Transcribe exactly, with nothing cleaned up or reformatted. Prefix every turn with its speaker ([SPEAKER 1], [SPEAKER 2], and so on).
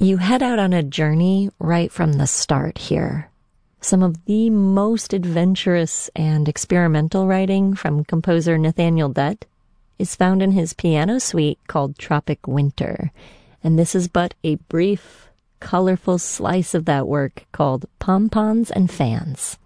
[SPEAKER 1] You head out on a journey right from the start here. Some of the most adventurous and experimental writing from composer Nathaniel Dett is found in his piano suite called Tropic Winter, and this is but a brief, colorful slice of that work called Pom-Poms and Fans.